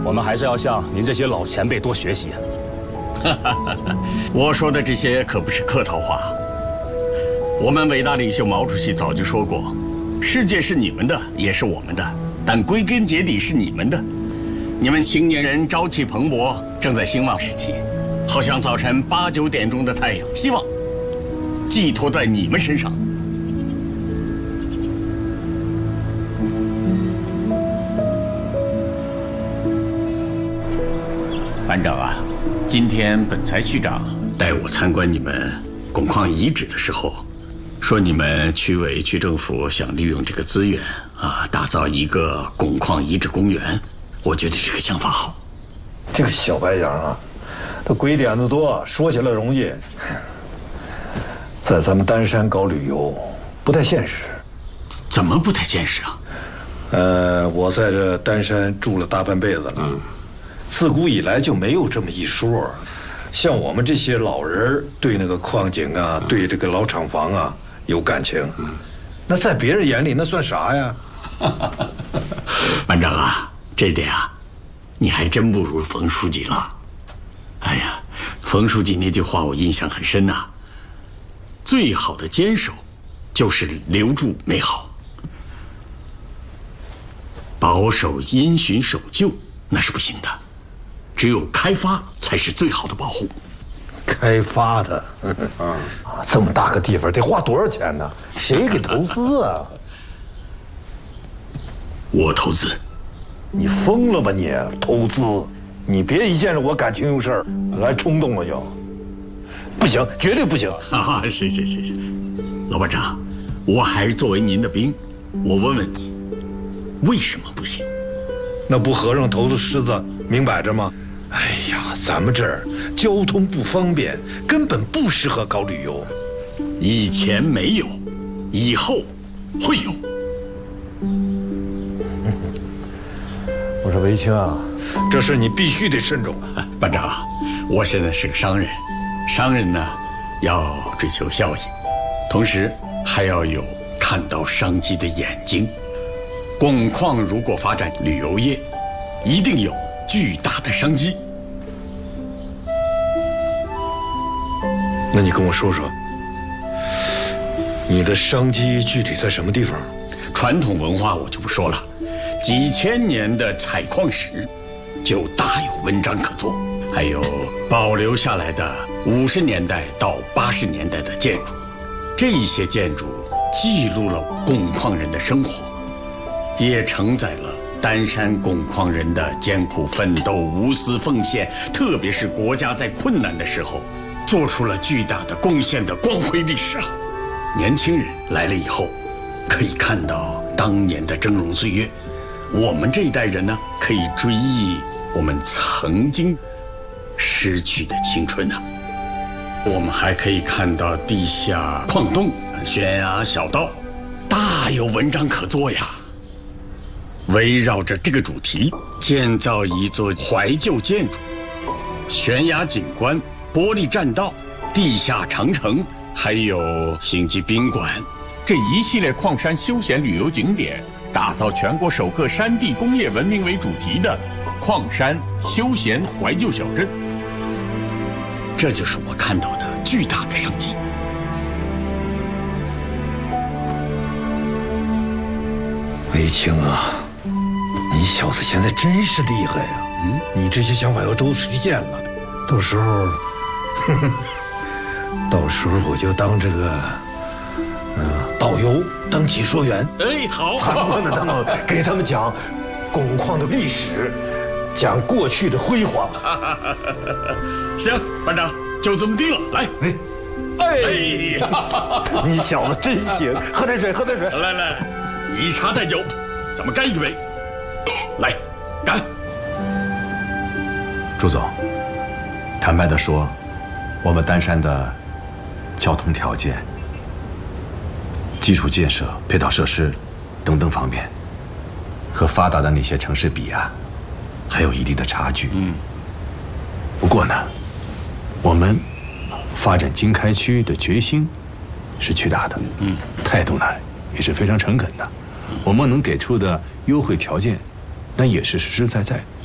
我们还是要向您这些老前辈多学习。 我说的这些可不是客套话。我们伟大领袖毛主席早就说过，世界是你们的，也是我们的，但归根结底是你们的。你们青年人朝气蓬勃，正在兴旺时期，好像早晨8、9点钟的太阳，希望寄托在你们身上。 班长啊，今天本裁区长带我参观你们汞矿遗址的时候，说你们区委区政府想利用这个资源打造一个汞矿遗址公园，我觉得这个想法好。 这个小白杨啊，他鬼点子多，说起来容易，在咱们丹山搞旅游不太现实。 怎么不太现实啊？ 我在这丹山住了大半辈子了，自古以来就没有这么一说。像我们这些老人对那个矿井啊，对这个老厂房啊有感情，那在别人眼里那算啥呀？ 班长啊，这点啊，你还真不如冯书记了。哎呀，冯书记那句话我印象很深呐，最好的坚守就是留住美好，保守因循守旧那是不行的，只有开发才是最好的保护。 开发的，这么大个地方得花多少钱呢？谁给投资啊？ 我投资。 你疯了吧你？投资？你别一见着我感情用事儿来冲动了就，不行，绝对不行。 是，老班长，我还是作为您的兵，我问问你，为什么不行？ 那不和尚头子狮子明摆着吗？哎呀，咱们这儿交通不方便，根本不适合搞旅游。 以前没有，以后会有。 我说韦青啊，这事你必须得慎重。 班长，我现在是个商人，商人呢要追求效益，同时还要有看到商机的眼睛。汞矿如果发展旅游业，一定有巨大的商机。 那你跟我说说，你的商机具体在什么地方？ 传统文化我就不说了，几千年的采矿史就大有文章可做，还有保留下来的50年代到80年代的建筑，这些建筑记录了汞矿人的生活，也承载了丹山汞矿人的艰苦奋斗、无私奉献，特别是国家在困难的时候做出了巨大的贡献的光辉历史啊！年轻人来了以后，可以看到当年的峥嵘岁月，我们这一代人呢，可以追忆我们曾经失去的青春啊！我们还可以看到地下矿洞、悬崖小道，大有文章可做呀！围绕着这个主题，建造一座怀旧建筑，悬崖景观、玻璃栈道、地下长城，还有星级宾馆， 这一系列矿山休闲旅游景点，打造全国首个山地工业文明为主题的矿山休闲怀旧小镇。 这就是我看到的巨大的商机。 韦青啊，你小子现在真是厉害呀！你这些想法要都实现了，到时候我就当这个导游，当解说员。 哎，好， 参观了他们，给他们讲汞矿的历史，讲过去的辉煌。 行，班长，就这么定了。来， 你小子真行！喝点水，喝点水。 来，以茶代酒，咱们干一杯。来，干！ 朱总，坦白地说，我们丹山的交通条件、基础建设、配套设施等等方面，和发达的那些城市比啊，还有一定的差距。不过呢，我们发展经开区的决心是巨大的，态度呢也是非常诚恳的。我们能给出的优惠条件，那也是实实在在。